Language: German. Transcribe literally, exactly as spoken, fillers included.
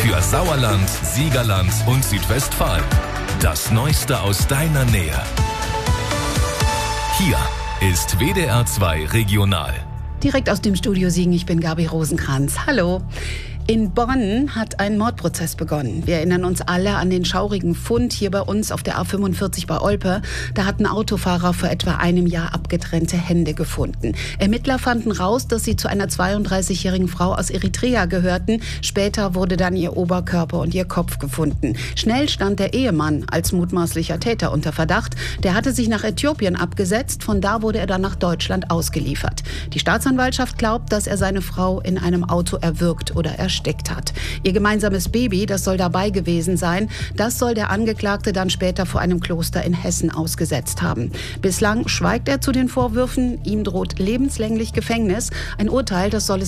Für Sauerland, Siegerland und Südwestfalen. Das Neueste aus deiner Nähe. Hier ist W D R zwei Regional. Direkt aus dem Studio Siegen, ich bin Gabi Rosenkranz. Hallo. In Bonn hat ein Mordprozess begonnen. Wir erinnern uns alle an den schaurigen Fund hier bei uns auf der A fünfundvierzig bei Olpe. Da hatten Autofahrer vor etwa einem Jahr abgetrennte Hände gefunden. Ermittler fanden raus, dass sie zu einer zweiunddreißigjährigen Frau aus Eritrea gehörten. Später wurde dann ihr Oberkörper und ihr Kopf gefunden. Schnell stand der Ehemann als mutmaßlicher Täter unter Verdacht. Der hatte sich nach Äthiopien abgesetzt. Von da wurde er dann nach Deutschland ausgeliefert. Die Staatsanwaltschaft glaubt, dass er seine Frau in einem Auto erwürgt oder erstickt hat. Ihr gemeinsames Baby, das soll dabei gewesen sein. Das soll der Angeklagte dann später vor einem Kloster in Hessen ausgesetzt haben. Bislang schweigt er zu den Vorwürfen. Ihm droht lebenslänglich Gefängnis. Ein Urteil, das soll es